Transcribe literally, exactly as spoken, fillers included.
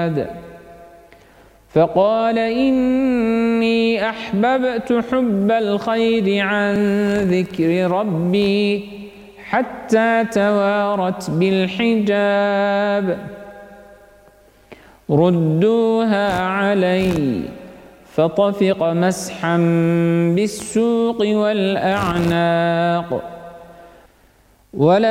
العباد فقال إني أحببت حب الخير عن ذكر ربي حتى توارت بالحجاب ردوها علي فطفق مسحا بالسوق والأعناق